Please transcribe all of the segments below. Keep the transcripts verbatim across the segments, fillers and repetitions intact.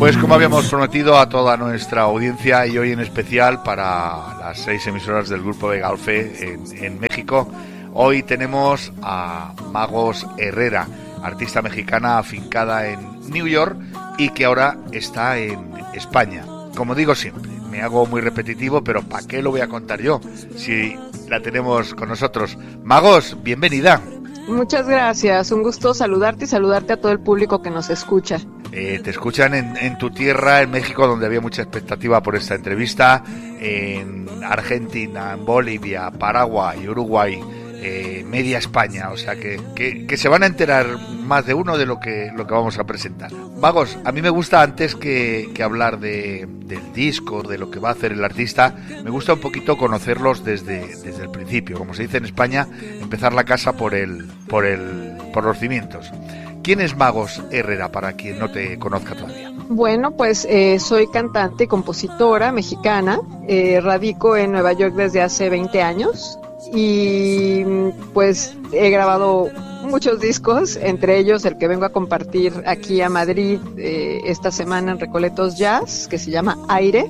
Pues como habíamos prometido a toda nuestra audiencia y hoy en especial para las seis emisoras del Grupo Begalfe en, en México, hoy tenemos a Magos Herrera, artista mexicana afincada en New York y que ahora está en España. Como digo siempre, me hago muy repetitivo, pero ¿para qué lo voy a contar yo si la tenemos con nosotros? Magos, bienvenida. Muchas gracias, un gusto saludarte y saludarte a todo el público que nos escucha. Eh, te escuchan en, en tu tierra, en México, donde había mucha expectativa por esta entrevista, en Argentina, en Bolivia, Paraguay, Uruguay, eh, media España, o sea que, que, que se van a enterar más de uno de lo que, lo que vamos a presentar. Magos, a mí me gusta antes que, que hablar de, del disco, de lo que va a hacer el artista, me gusta un poquito conocerlos desde, desde el principio, como se dice en España, empezar la casa por el, por el, por los cimientos. ¿Quién es Magos Herrera, para quien no te conozca todavía? Bueno, pues eh, soy cantante y compositora mexicana, eh, radico en Nueva York desde hace veinte años y pues he grabado muchos discos, entre ellos el que vengo a compartir aquí a Madrid eh, esta semana en Recoletos Jazz, que se llama Aire,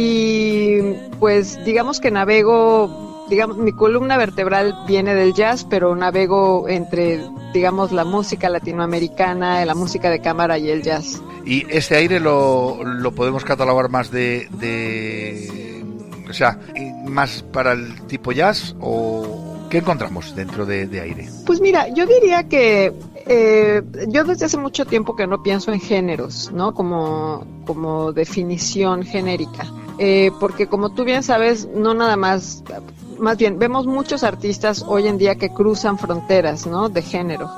y pues digamos que navego... Digamos, mi columna vertebral viene del jazz, pero navego entre, digamos, la música latinoamericana, la música de cámara y el jazz. ¿Y este Aire lo, lo podemos catalogar más de, de... o sea, más para el tipo jazz o qué encontramos dentro de, de Aire? Pues mira, yo diría que eh, yo desde hace mucho tiempo que no pienso en géneros, ¿no? Como, como definición genérica. Eh, porque como tú bien sabes, no nada más... Más bien, vemos muchos artistas hoy en día que cruzan fronteras, ¿no? De género.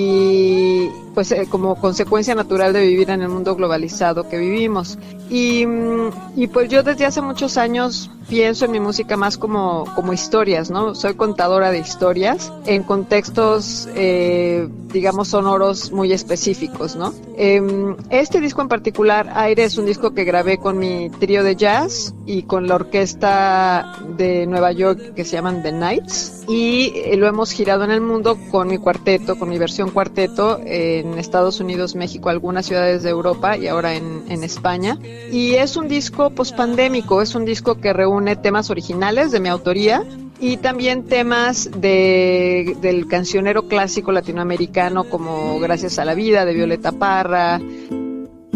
Y pues eh, como consecuencia natural de vivir en el mundo globalizado que vivimos. Y, y pues yo desde hace muchos años pienso en mi música más como, como historias, ¿no? Soy contadora de historias en contextos, eh, digamos, sonoros muy específicos, ¿no? Eh, este disco en particular, Aire, es un disco que grabé con mi trío de jazz y con la orquesta de Nueva York que se llaman The Knights, y eh, lo hemos girado en el mundo con mi cuarteto, con mi versión cuarteto en Estados Unidos, México, algunas ciudades de Europa y ahora en, en España. Y es un disco pospandémico, es un disco que reúne temas originales de mi autoría y también temas de, del cancionero clásico latinoamericano como Gracias a la Vida de Violeta Parra,